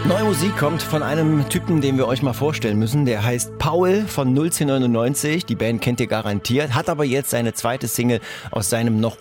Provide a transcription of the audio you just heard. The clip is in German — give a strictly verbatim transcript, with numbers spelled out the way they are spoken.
Neue Musik kommt von einem Typen, den wir euch mal vorstellen müssen. Der heißt Paul von null zehn neunundneunzig. Die Band kennt ihr garantiert, hat aber jetzt seine zweite Single aus seinem noch